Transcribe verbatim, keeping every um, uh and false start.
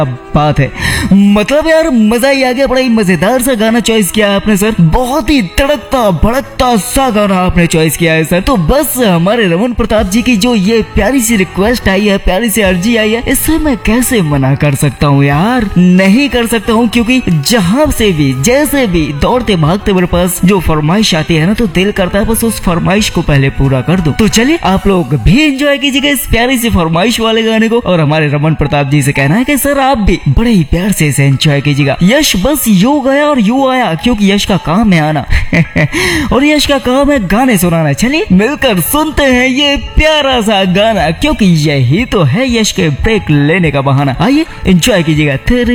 बात है। मतलब यार मजा ही आ गया, बड़ा ही मजेदार सा गाना चॉइस किया आपने सर, बहुत ही तड़कता भड़कता सा गाना आपने चॉइस किया है सर। तो बस हमारे रमन प्रताप जी की जो ये प्यारी सी रिक्वेस्ट आई है, प्यारी सी अर्जी आई है, इससे मैं कैसे मना कर सकता हूँ यार, नहीं कर सकता हूँ, क्योंकि जहाँ से भी जैसे भी दौड़ते भागते मेरे पास जो फरमाइश आती है ना, तो दिल करता है बस उस फरमाइश को पहले पूरा कर दो। तो चलिए आप लोग भी एंजॉय कीजिएगा इस प्यारी सी फरमाइश वाले गाने को, और हमारे रमन प्रताप जी से कहना है कि सर आप भी बड़े ही प्यार से इसे एंजॉय कीजिएगा। यश बस यू गया और यू आया, क्योंकि यश का काम है आना और यश का काम है गाने सुनाना। चलिए मिलकर सुनते हैं ये प्यारा सा गाना, क्योंकि यही तो है यश के ब्रेक लेने का बहाना। आइए एंजॉय कीजिएगा।